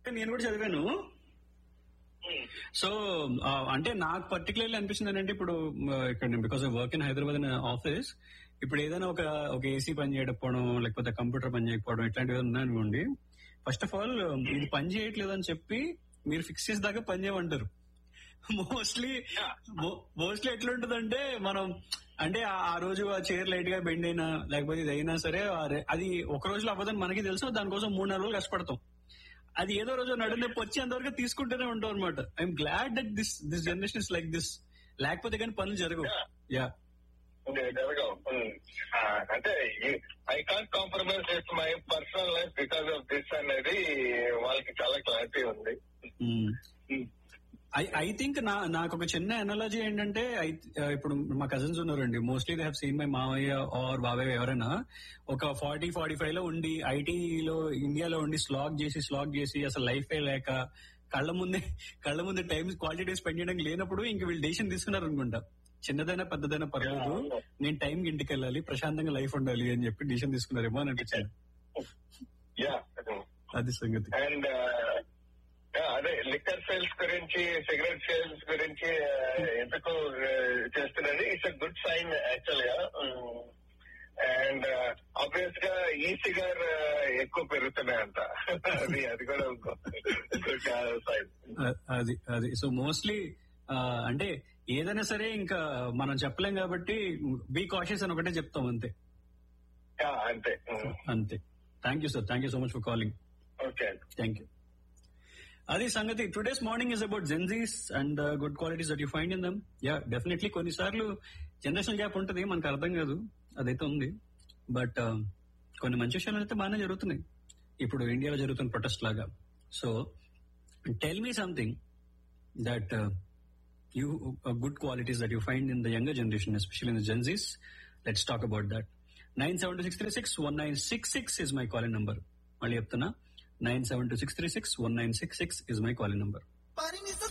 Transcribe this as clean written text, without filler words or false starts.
నేను కూడా చదివాను. సో అంటే నాకు పర్టికులర్లీ అనిపిస్తుంది ఏంటంటే ఇప్పుడు ఇక్కడ because of work in Hyderabad in office, ఇప్పుడు ఏదైనా ఒక ఏసీ పని చేయకపోవడం లేకపోతే కంప్యూటర్ పని చేయకపోవడం ఇట్లాంటివి ఉన్నాయనుకోండి, ఫస్ట్ ఆఫ్ ఆల్ ఇది పని చేయట్లేదు అని చెప్పి మీరు ఫిక్స్ చేసేదాకా పని చేయమంటారు. మోస్ట్లీ ఎట్లుంటదంటే మనం అంటే ఆ రోజు ఆ చైర్ లైట్ గా బెండ్ అయినా లేకపోతే ఇది అయినా సరే అది ఒక రోజులో అవ్వదని మనకి తెలుసు, దానికోసం 3-4 రోజులు కష్టపడతాం. అది ఏదో రోజు నడునొప్పి వచ్చేంతవరకు తీసుకుంటూనే ఉంటాం అనమాట. I'm glad that this generation is like this. లేకపోతే కానీ పనులు జరగవు. యా జరగవు. అంటే I can't compromise with my personal life because of this అనేది వాళ్ళకి చాలా క్లారిటీ ఉంది. ఐ థింక్ నాకు ఒక చిన్న ఎనాలజీ ఏంటంటే, ఇప్పుడు మా కజిన్స్ ఉన్నారండి, mostly they have seen my మావయ్య ఆర్ బాబాయ్ ఎవరైనా ఒక 40-45 లో ఉండి ఐటీలో ఇండియాలో ఉండి స్లాగ్ చేసి అసలు లైఫ్ లేక కళ్ళ ముందే టైం క్వాలిటీ స్పెండ్ చేయడానికి లేనప్పుడు ఇంక వీళ్ళు డెసిషన్ తీసుకున్నారు అనుకుంటా. చిన్నదైనా పెద్దదైనా పర్లేదు, నేను టైంకి ఇంటికి వెళ్ళాలి, ప్రశాంతంగా లైఫ్ ఉండాలి అని చెప్పి డెసిషన్ తీసుకున్నారేమో అని అనిపించింది. అది సంగతి. అండ్ అదే లిక్కర్ సేల్స్ గురించి, సిగరెట్ సేల్స్ గురించి ఎందుకు చేస్తున్నది it's a good sign actual గా. అండ్ ఆబ్వియస్ గా ఈ సిగార్ ఎక్కువ పెరుగుతున్నాయంట, అది కూడా గుడ్ సైన్. అది సో మోస్ట్లీ అంటే ఏదైనా సరే ఇంకా మనం చెప్పలేం కాబట్టి బీ కాషియస్ అని ఒకటే చెప్తాం అంతే. అంతే. Thank you sir, thank you so much for calling. Okay, thank you. అది సంగతి. Today's morning is about Gen Zs and good qualities that you find in dum. Yeah definitely కొన్నిసార్లు జనరేషనల్ గ్యాప్ ఉంటుంది, మనకు అర్థం కాదు, అదైతే ఉంది. బట్ కొన్ని మంచి విషయాలు అయితే బాగానే జరుగుతున్నాయి ఇప్పుడు ఇండియాలో జరుగుతున్న ప్రొటెస్ట్ లాగా. So tell me something that you good qualities that you find in the younger generation, especially in the Gen Zs. Let's talk about that. 972-636-1966 is my call-in number. Mali cheptuna, 972-636-1966 is my call-in number.